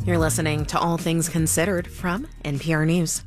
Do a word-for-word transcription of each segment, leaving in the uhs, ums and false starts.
You're listening to All Things Considered from N P R News.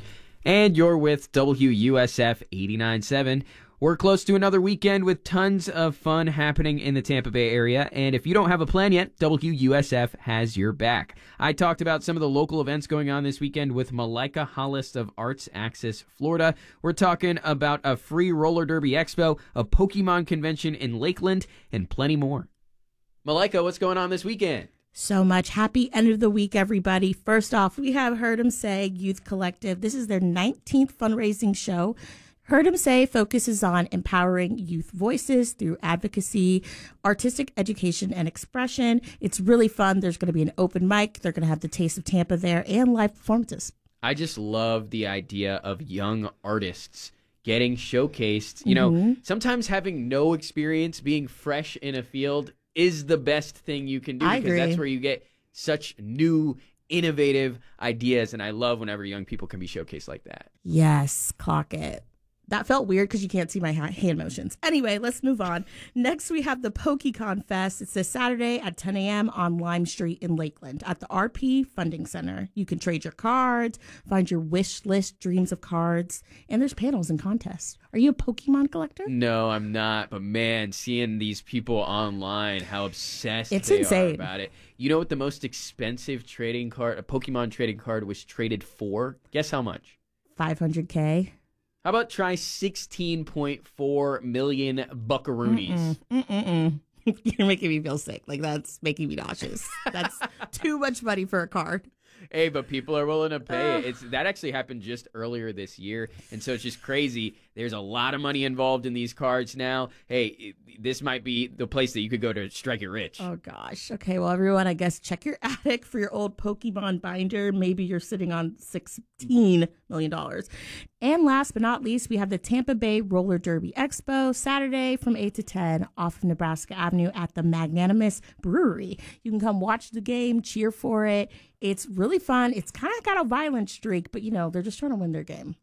And you're with W U S F eighty-nine point seven. We're close to another weekend with tons of fun happening in the Tampa Bay area. And if you don't have a plan yet, W U S F has your back. I talked about some of the local events going on this weekend with Malika Hollis of Arts Access Florida. We're talking about a free roller derby expo, a Pokemon convention in Lakeland, and plenty more. Malika, what's going on this weekend? So much. Happy end of the week, everybody. First off, we have Heard 'em Say Youth Collective. This is their nineteenth fundraising show. Heard 'em Say focuses on empowering youth voices through advocacy, artistic education, and expression. It's really fun. There's going to be an open mic. They're going to have the Taste of Tampa there and live performances. I just love the idea of young artists getting showcased. You know, mm-hmm. sometimes having no experience, being fresh in a field is the best thing you can do. I because agree. That's where you get such new, innovative ideas. And I love whenever young people can be showcased like that. Yes, clock it. That felt weird because you can't see my hand motions. Anyway, let's move on. Next, we have the PokeCon Fest. It's this Saturday at ten a.m. on Lime Street in Lakeland at the R P Funding Center. You can trade your cards, find your wish list, dreams of cards, and there's panels and contests. Are you a Pokemon collector? No, I'm not. But man, seeing these people online, how obsessed it's they insane. are about it. You know what the most expensive trading card, a Pokemon trading card, was traded for? Guess how much? five hundred K. How about try sixteen point four million buckaroonies? Mm-mm, mm-mm. You're making me feel sick. Like, that's making me nauseous. That's too much money for a card. Hey, but people are willing to pay it. It's, that actually happened just earlier this year, and so it's just crazy. There's a lot of money involved in these cards now. Hey, it, this might be the place that you could go to strike it rich. Oh, gosh. Okay, well, everyone, I guess check your attic for your old Pokemon binder. Maybe you're sitting on sixteen million dollars. And last but not least, we have the Tampa Bay Roller Derby Expo Saturday from eight to ten off of Nebraska Avenue at the Magnanimous Brewery. You can come watch the game, cheer for it. It's really fun. It's kind of got a violent streak, but, you know, they're just trying to win their game.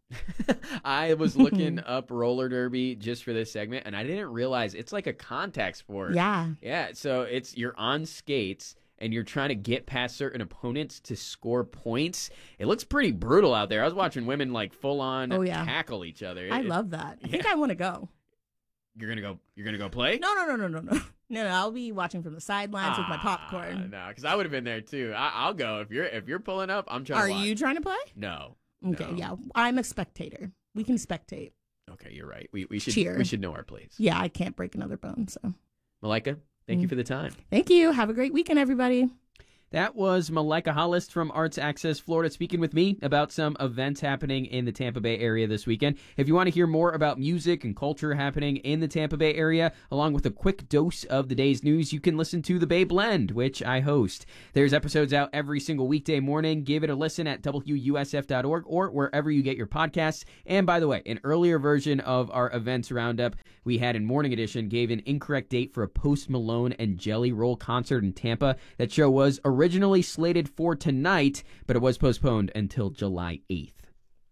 I was looking up roller derby just for this segment, and I didn't realize it's like a contact sport. Yeah. Yeah, so it's you're on skates, and you're trying to get past certain opponents to score points. It looks pretty brutal out there. I was watching women, like, full-on oh, yeah. tackle each other. I it, love that. I yeah. think I want to go. You're gonna go. You're gonna go play? No, no, no, no, no, no, no, no. I'll be watching from the sidelines ah, with my popcorn. No, because I would have been there too. I, I'll go if you're if you're pulling up. I'm trying. Are to watch. you trying to play? No. Okay, no. yeah. I'm a spectator. We can spectate. Okay, you're right. We we should cheer. We should know our place. Yeah, I can't break another bone. So, Malika, thank mm. you for the time. Thank you. Have a great weekend, everybody. That was Malika Hollis from Arts Access Florida speaking with me about some events happening in the Tampa Bay area this weekend. If you want to hear more about music and culture happening in the Tampa Bay area, along with a quick dose of the day's news, you can listen to The Bay Blend, which I host. There's episodes out every single weekday morning. Give it a listen at W U S F dot org or wherever you get your podcasts. And by the way, an earlier version of our events roundup we had in Morning Edition gave an incorrect date for a Post Malone and Jelly Roll concert in Tampa. That show was originally originally slated for tonight, but it was postponed until July eighth.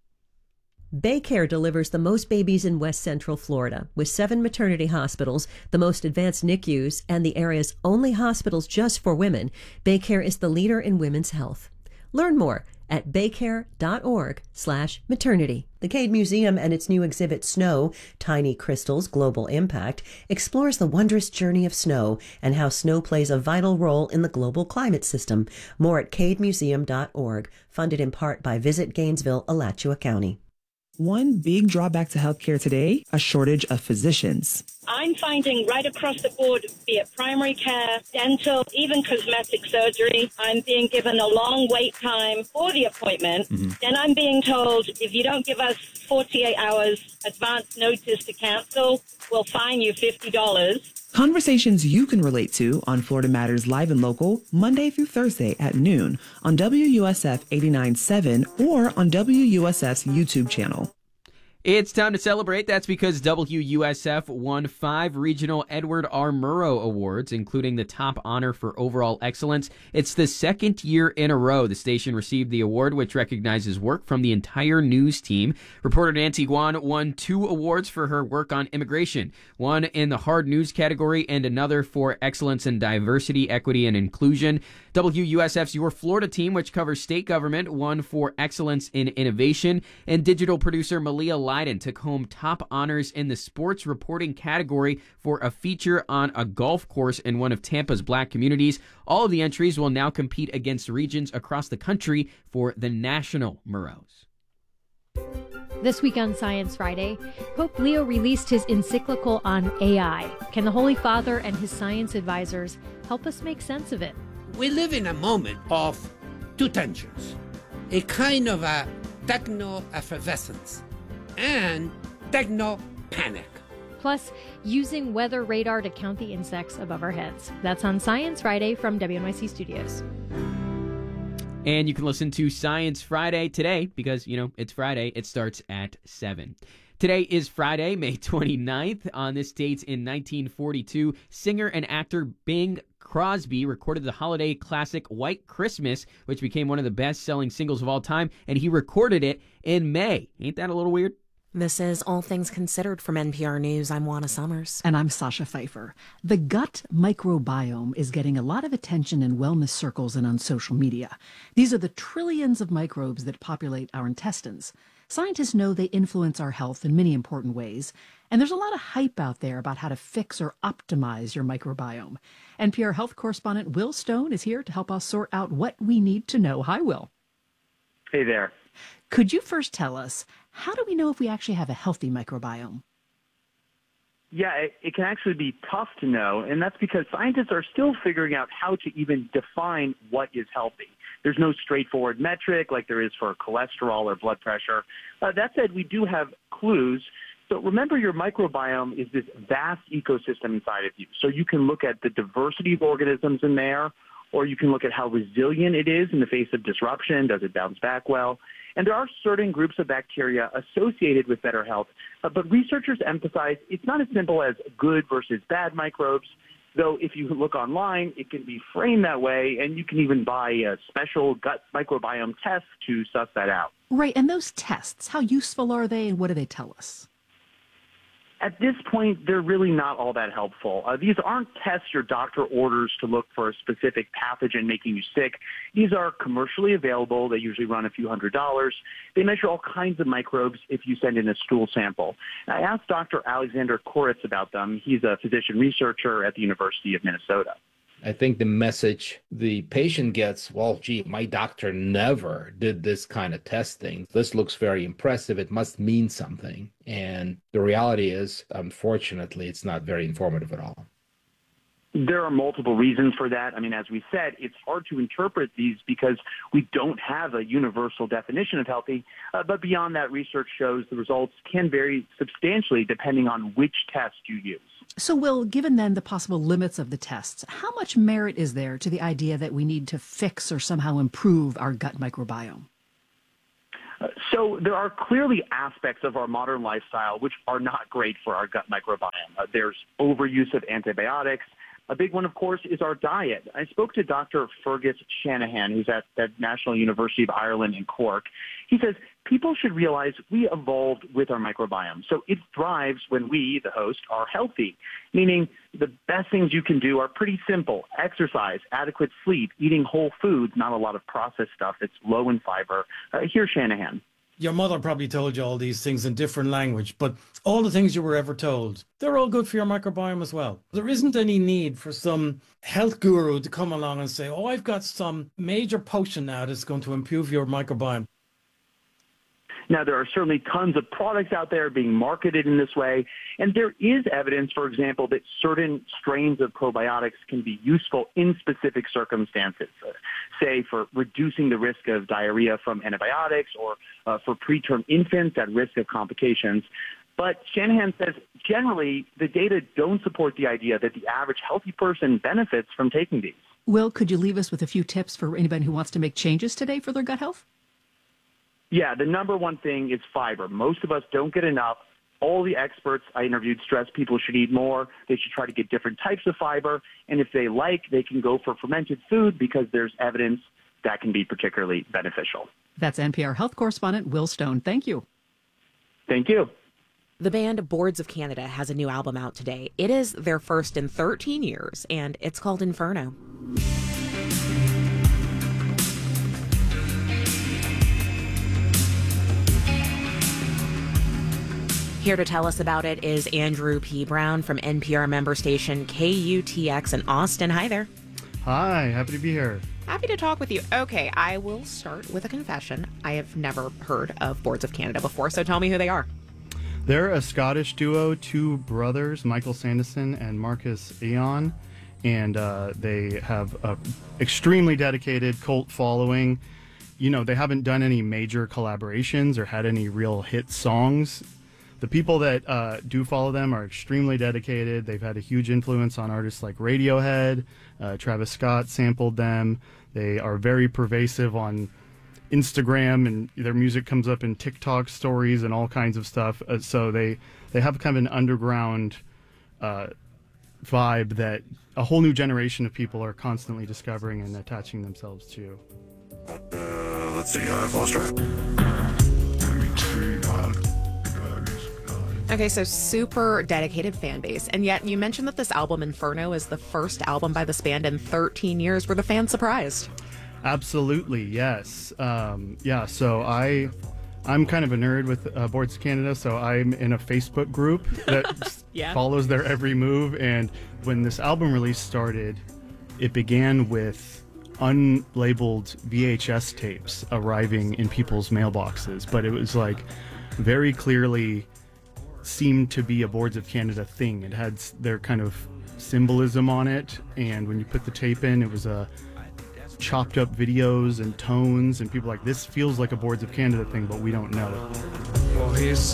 BayCare delivers the most babies in West Central Florida, with seven maternity hospitals, the most advanced N I C Us, and the area's only hospitals just for women. BayCare is the leader in women's health. Learn more at baycare.org slash maternity. The Cade Museum and its new exhibit, Snow, Tiny Crystals, Global Impact, explores the wondrous journey of snow and how snow plays a vital role in the global climate system. More at cade museum dot org, funded in part by Visit Gainesville, Alachua County. One big drawback to healthcare today, a shortage of physicians. I'm finding right across the board, be it primary care, dental, even cosmetic surgery, I'm being given a long wait time for the appointment. Mm-hmm. Then I'm being told, if you don't give us forty-eight hours advance notice to cancel, we'll fine you fifty dollars. Conversations you can relate to on Florida Matters Live and Local, Monday through Thursday at noon on W U S F eighty-nine point seven or on W U S F's YouTube channel. It's time to celebrate. That's because W U S F won five regional Edward R. Murrow Awards, including the top honor for overall excellence. It's the second year in a row the station received the award, which recognizes work from the entire news team. Reporter Nancy Guan won two awards for her work on immigration, one in the hard news category and another for excellence in diversity, equity, and inclusion. W U S F's Your Florida team, which covers state government, won for excellence in innovation, and digital producer Malia Leiden took home top honors in the sports reporting category for a feature on a golf course in one of Tampa's black communities. All of the entries will now compete against regions across the country for the national Murrows. This week on Science Friday, Pope Leo released his encyclical on A I. Can the Holy Father and his science advisors help us make sense of it? We live in a moment of two tensions, a kind of a techno-effervescence and techno-panic. Plus, using weather radar to count the insects above our heads. That's on Science Friday from W N Y C Studios. And you can listen to Science Friday today because, you know, it's Friday. It starts at seven. Today is Friday, May twenty-ninth. On this date in nineteen forty-two, singer and actor Bing Crosby recorded the holiday classic White Christmas, which became one of the best-selling singles of all time, and he recorded it in May. Ain't that a little weird? This is All Things Considered from N P R News. I'm Juana Summers. And I'm Sasha Pfeiffer. The gut microbiome is getting a lot of attention in wellness circles and on social media. These are the trillions of microbes that populate our intestines. Scientists know they influence our health in many important ways, and there's a lot of hype out there about how to fix or optimize your microbiome. N P R health correspondent Will Stone is here to help us sort out what we need to know. Hi, Will. Hey there. Could you first tell us, how do we know if we actually have a healthy microbiome? Yeah, it, it can actually be tough to know, and that's because scientists are still figuring out how to even define what is healthy. There's no straightforward metric like there is for cholesterol or blood pressure. Uh, that said, we do have clues. So remember, your microbiome is this vast ecosystem inside of you. So you can look at the diversity of organisms in there, or you can look at how resilient it is in the face of disruption. Does it bounce back well? And there are certain groups of bacteria associated with better health, uh, but researchers emphasize it's not as simple as good versus bad microbes, though if you look online, it can be framed that way, and you can even buy a special gut microbiome test to suss that out. Right, and those tests, how useful are they, and what do they tell us? At this point, they're really not all that helpful. Uh, these aren't tests your doctor orders to look for a specific pathogen making you sick. These are commercially available. They usually run a few hundred dollars. They measure all kinds of microbes if you send in a stool sample. I asked Doctor Alexander Koritz about them. He's a physician researcher at the University of Minnesota. I think the message the patient gets, well, gee, my doctor never did this kind of testing. This looks very impressive. It must mean something. And the reality is, unfortunately, it's not very informative at all. There are multiple reasons for that. I mean, as we said, it's hard to interpret these because we don't have a universal definition of healthy. Uh, but beyond that, research shows the results can vary substantially depending on which test you use. So, Will, given then the possible limits of the tests, how much merit is there to the idea that we need to fix or somehow improve our gut microbiome? Uh, so there are clearly aspects of our modern lifestyle which are not great for our gut microbiome. Uh, there's overuse of antibiotics. A big one, of course, is our diet. I spoke to Doctor Fergus Shanahan, who's at the National University of Ireland in Cork. He says people should realize we evolved with our microbiome. So it thrives when we, the host, are healthy, meaning the best things you can do are pretty simple. Exercise, adequate sleep, eating whole foods, not a lot of processed stuff that's low in fiber. Uh, here's Shanahan. Your mother probably told you all these things in different language, but all the things you were ever told, they're all good for your microbiome as well. There isn't any need for some health guru to come along and say, oh, I've got some major potion now that's going to improve your microbiome. Now, there are certainly tons of products out there being marketed in this way, and there is evidence, for example, that certain strains of probiotics can be useful in specific circumstances, uh, say for reducing the risk of diarrhea from antibiotics or uh, for preterm infants at risk of complications. But Shanahan says generally the data don't support the idea that the average healthy person benefits from taking these. Will, could you leave us with a few tips for anybody who wants to make changes today for their gut health? Yeah, the number one thing is fiber. Most of us don't get enough. All the experts I interviewed stress people should eat more. They should try to get different types of fiber. And if they like, they can go for fermented food because there's evidence that can be particularly beneficial. That's N P R health correspondent Will Stone. Thank you. Thank you. The band Boards of Canada has a new album out today. It is their first in thirteen years, and it's called Inferno. Here to tell us about it is Andrew P. Brown from N P R member station K U T X in Austin. Hi there. Hi, happy to be here. Happy to talk with you. Okay, I will start with a confession. I have never heard of Boards of Canada before, so tell me who they are. They're a Scottish duo, two brothers, Michael Sanderson and Marcus Eon, and uh, they have a extremely dedicated cult following. You know, they haven't done any major collaborations or had any real hit songs. The people that uh, do follow them are extremely dedicated. They've had a huge influence on artists like Radiohead. Uh, Travis Scott sampled them. They are very pervasive on Instagram, and their music comes up in TikTok stories and all kinds of stuff. Uh, so they, they have kind of an underground uh, vibe that a whole new generation of people are constantly discovering and attaching themselves to. Uh, let's see, I've lost track. Okay, so super dedicated fan base. And yet you mentioned that this album, Inferno, is the first album by this band in thirteen years. Were the fans surprised? Absolutely, yes. Um, yeah, so I, I'm kind of a nerd with uh, Boards of Canada, so I'm in a Facebook group that yeah. follows their every move. And when this album release started, it began with unlabeled V H S tapes arriving in people's mailboxes. But it was like very clearly seemed to be a Boards of Canada thing. It had their kind of symbolism on it, and when you put the tape in, it was a chopped up videos and tones, and people were like, this feels like a Boards of Canada thing, but we don't know it. Well, he's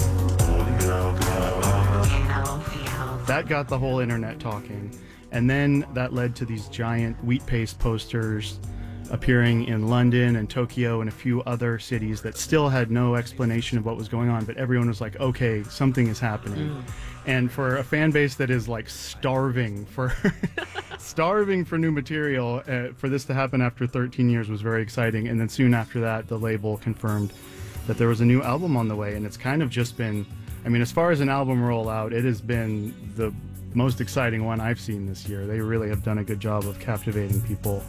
That got the whole internet talking, and then that led to these giant wheat paste posters appearing in London and Tokyo and a few other cities that still had no explanation of what was going on, but everyone was like, okay, something is happening. Mm. And for a fan base that is like starving for starving for new material, uh, for this to happen after thirteen years was very exciting. And then soon after that, the label confirmed that there was a new album on the way, and it's kind of just been, I mean, as far as an album rollout, it has been the most exciting one I've seen this year. They really have done a good job of captivating people.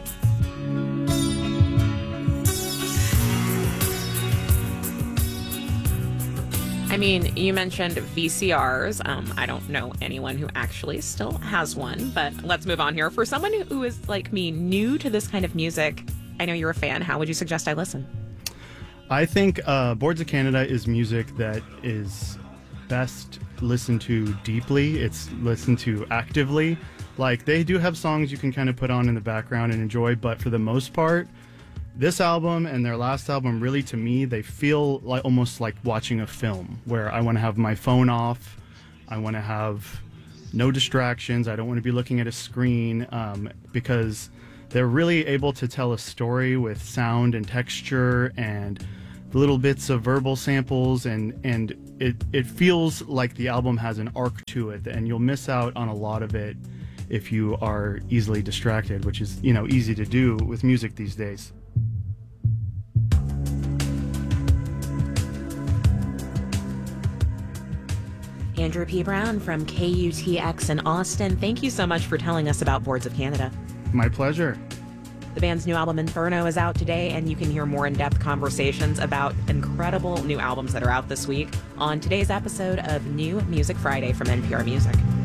I mean, you mentioned V C Rs. Um, I don't know anyone who actually still has one, but let's move on here. For someone who is, like me, new to this kind of music, I know you're a fan. How would you suggest I listen? I think uh, Boards of Canada is music that is best listened to deeply. It's listened to actively. Like, they do have songs you can kind of put on in the background and enjoy, but for the most part, this album and their last album, really, to me, they feel like almost like watching a film, where I want to have my phone off, I want to have no distractions, I don't want to be looking at a screen, um, because they're really able to tell a story with sound and texture and little bits of verbal samples, and and it, it feels like the album has an arc to it, and you'll miss out on a lot of it if you are easily distracted, which is, you know, easy to do with music these days. Andrew P. Brown from K U T X in Austin, thank you so much for telling us about Boards of Canada. My pleasure. The band's new album, Inferno, is out today, and you can hear more in-depth conversations about incredible new albums that are out this week on today's episode of New Music Friday from N P R Music.